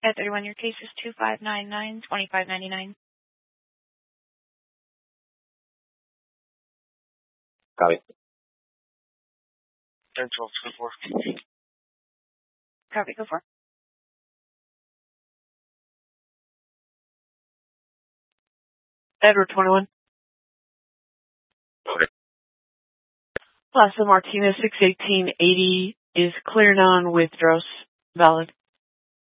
At 31, your case is 2599-2599. Copy. 10-12, go for. Copy, go for. Edward 21. Okay. Plaza Martinez 61880 is clear non with Dross. Valid.